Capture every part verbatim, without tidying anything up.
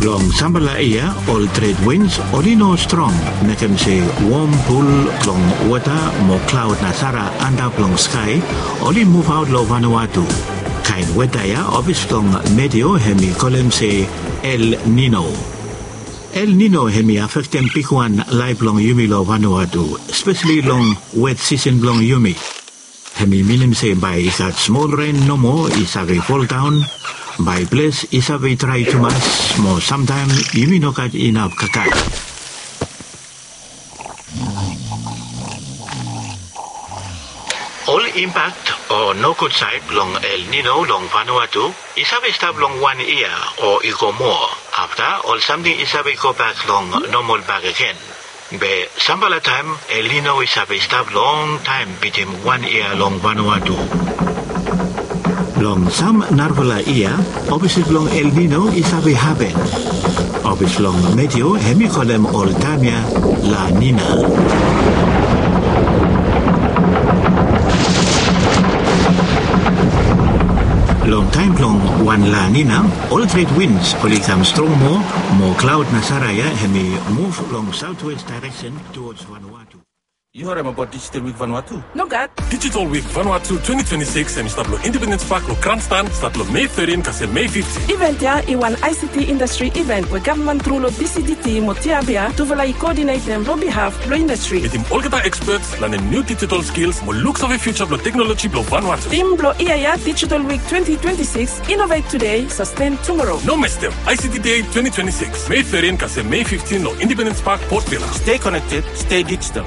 Long Sambala ia, all trade winds, olino strong, nekem say warm pool, long water, more cloud nasara, anda long sky, only move out lo Vanuatu. Kind weather ya, obvious long medio, hemi column say El Nino. El Nino hemi affecting Pikuan live long yumi lo Vanuatu, especially long wet season long yumi. Hemi minim say by ikat small rain no more, isavi fall down. By place, isabi try to mas, mo sometime yumi no kat enough kakai. All impact or no good side long El Nino long Vanuatu, isabi stop long one year or ego more. After, all something isabi go back long normal back again. Be sambala time, El Nino isabi stop long time between one year long Vanuatu. Long some narvala ia, obviously long El Nino isabi happen. Obviously long medio hemicolem all tamia La Nina. Long time long one La Nina, all trade winds only come strong more, more cloud nasaraya hemi move long southwest direction towards Vanuatu. You heard about Digital Week Vanuatu? No, God. Digital Week Vanuatu twenty twenty-six and start lo Independence Park lo Cranston start lo May thirteenth kasi May fifteenth. Event ya iwan I C T industry event where government through lo D C D T mo tiabia to volay coordinate them on behalf lo industry. With him all kita experts learning new digital skills mo looks of a future lo technology lo Vanuatu. Team lo I A ya Digital Week twenty twenty-six innovate today, sustain tomorrow. No miss them. I C T Day twenty twenty-six May thirteenth kasi May fifteenth lo Independence Park Port Villa. Stay connected, stay digital.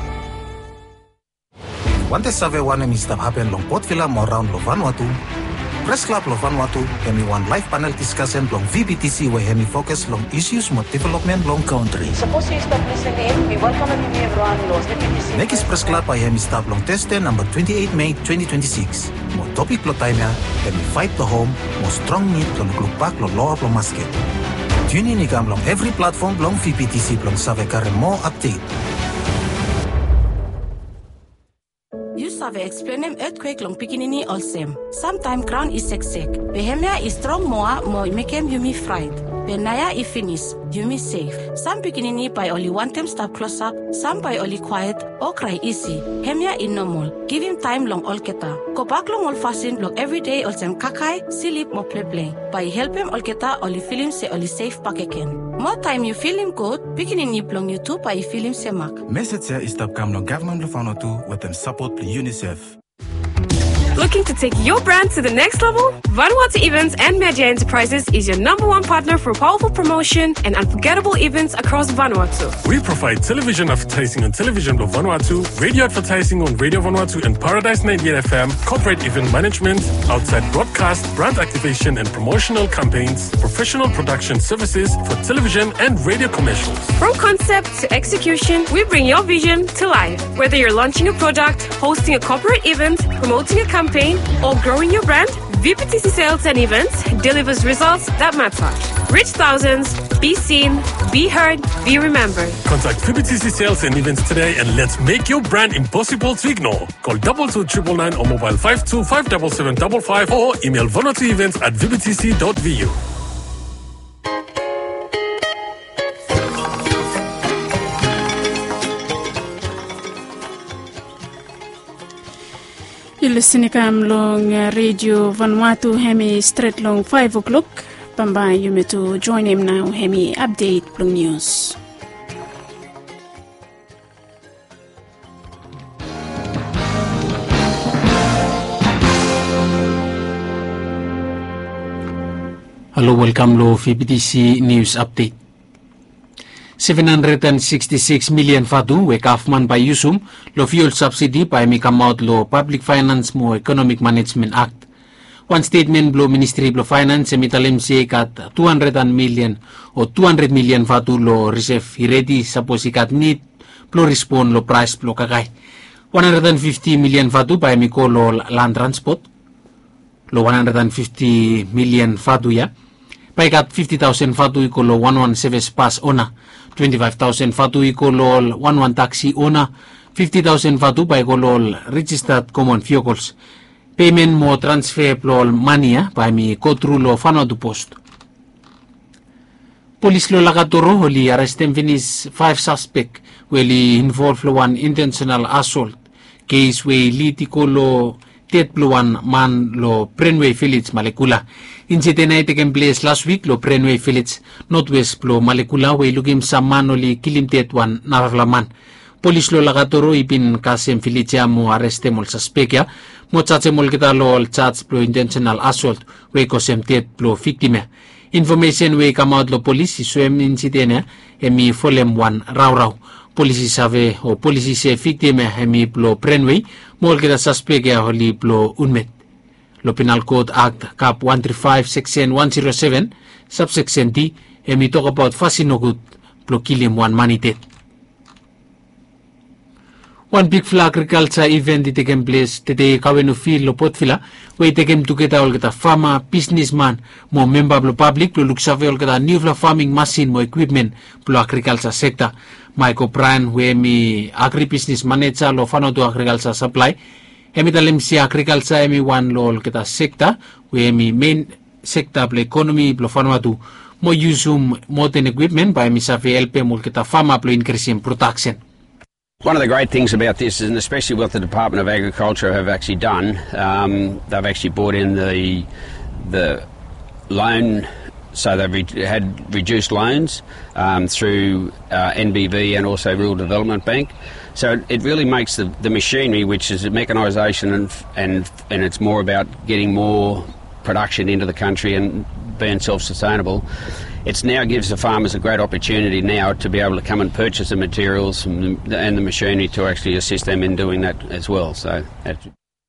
Want to survey one and stuff happen long Port Villa more around lo Vanuatu. Press Club lo Vanuatu, hemi one live panel discussion long V B T C where hemi focus long issues more development long country. Suppose you stop listening, we welcome everyone los V B T C. Next press club by hemi stop long test number twenty-eighth May twenty twenty-six. More topic lo time ya, hemi fight the home, more strong need lo look back lo law lo masket. Tune in ikam long every platform long V B T C long survey kare more update. Save explain earthquake long pikinini also. Sometime crown is sick sick. Behemia is strong more more make him yumi fried. Benaya is finish, yumi safe. Some pikinini by only one time stop close up, some by only quiet or cry easy. Hemia is normal. Give him time long all keta. Go back long all fasten long every day all sem kakai, sleep mo play play. By help him all keta only feel him say only safe pack again. More time you feel him good, pikinini plong you too by feel him say mak. Message here is stop come long government lo Vanuatu with them support the UNICEF. Looking to take your brand to the next level? Vanuatu Events and Media Enterprises is your number one partner for powerful promotion and unforgettable events across Vanuatu. We provide television advertising on Television of Vanuatu, radio advertising on Radio Vanuatu and Paradise ninety-eight F M, corporate event management, outside broadcast, brand activation and promotional campaigns, professional production services for television and radio commercials. From concept to execution, we bring your vision to life. Whether you're launching a product, hosting a corporate event, promoting a campaign, or growing your brand, V P T C Sales and Events delivers results that matter. Reach thousands, be seen, be heard, be remembered. Contact V P T C Sales and Events today and let's make your brand impossible to ignore. Call double two triple nine or mobile five two five seven seven five five or email vanuatu events at v b t c dot v u. You listen kam long uh, Radio Vanuatu hemi straight long five o'clock. Pamba you may to join him now hemi update long news. Hello, welcome to V B T C News Update. seven hundred sixty-six million fatu we kafman by Yusum lo fuel subsidy by mi come out lo Public Finance mo Economic Management Act. One statement blo Ministry blo Finance emitalim si kat two hundred million o two hundred million fatu lo reserve ready suppose ikat need blo respond lo price blo kakay. one hundred fifty million fatu by mi ko lo land transport lo one hundred fifty million fatu ya. By kat fifty thousand fatu iko lo one one service pass ona. twenty-five thousand fatu iko lo one one taxi ona. fifty thousand fatu by ko lo registered common vehicles. Payment mo transfer lo money ya by mi go through lo Vanuatu Post. Police lo lakaturo holi arrestem finis five suspect weli involved lo one intentional assault case we litiko lo tetpluan man lo Prenway Village Malekula. Incident na taken place last week lo Prenway Village Northwest lo Malekula we lugim sa man oli kilim tetwan naralaman. Police lo lakaturo ipin kasem Felicia mo arreste mol suspectya mo chache mol kita lo charge plo intentional assault we kosem tet plo victime. Information we come out lo police swem incident emi folem one raw raw. Police save o police se victime emi plo Prenway mol kita suspectya holi plo unmet. Lo Penal Code Act Cap one thirty-five section one oh seven subsection D emi talk about fasinogut plo kilim one manitet. One big fla agriculture event taken place today kawenu feel lo potfila we taken together all kita farmer businessman mo member lo public lo luksave all kita new fla farming machine mo equipment plo agriculture sector Michael Bryan we mi agribusiness manager lo fano to agriculture supply emi talem si agriculture emi one lo all kita sector we mi main sector plo economy plo fano to mo usum modern equipment by mi save help mo kita farmer plo increase in production. One of the great things about this, and especially what the Department of Agriculture have actually done, um, they've actually brought in the the loan, so they've re had reduced loans um, through uh, N B V and also Rural Development Bank. So it really makes the, the machinery, which is mechanisation, and, and, and it's more about getting more production into the country and being self-sustainable. It now gives the farmers a great opportunity now to be able to come and purchase the materials and the, and the machinery to actually assist them in doing that as well. So that's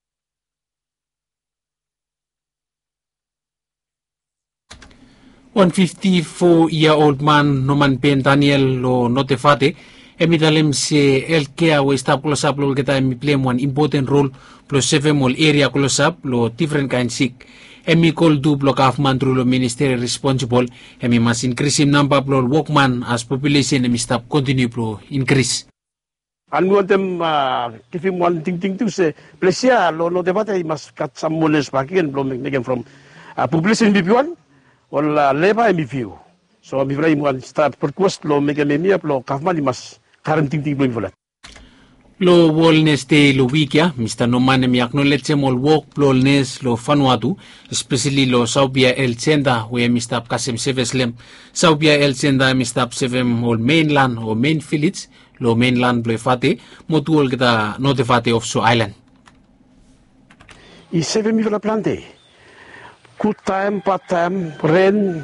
one fifty-four-year-old man Noman Ben Daniel lo notefate emidalem se healthcare we stop close-up lo kita emi play one important role plus seven mol area close-up lo different kind sick. Emi call do block of man through the ministry responsible. Emi must increase in number of workman as population emi stop continue to increase. And we want them uh, give him one thing thing to say. Plesia lo lo debate must cut some money back in from from uh, population B P one or uh, labor M P U. So I'm very one start request lo make me me lo government must current thing thing for that. Lo wellness day lo weekya, Mister Noman mi acknowledge mol work wellness lo Vanuatu, especially lo Saubia El Center where Mister Kasem Seveslem, Saubia El Center Mister Sevem mol mainland or main village, lo mainland blefate, motuol kita notifate offshore island. I seven mi la plante. Good time, part time, rain,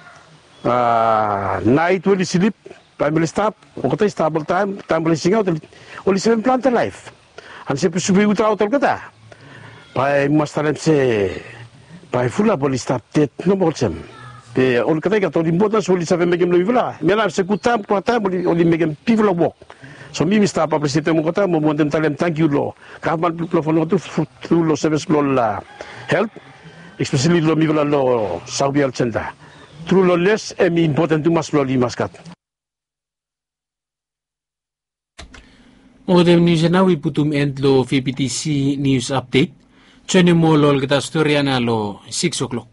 uh, night when you sleep. Primary stop, okay, stable time, time blessing out, only seven plant life. And se subi utra utol kata. Pai mastaram se, pai fulla boli stop tet no bolsem. Pe ol kata kata oli botas oli seven megem lo vila. Mela se kutam kutam oli oli megem people walk. So mi stop pa presidente mo kata mo montem talem thank you lo. Kaman people for no to through lo service lo la help, especially lo mi vila lo Saudi Al Center. Through lo less emi important to mas lo li maskat. Modem news na we putum end lo V P T C news update. Chone mo lol kita storya na lo six o'clock.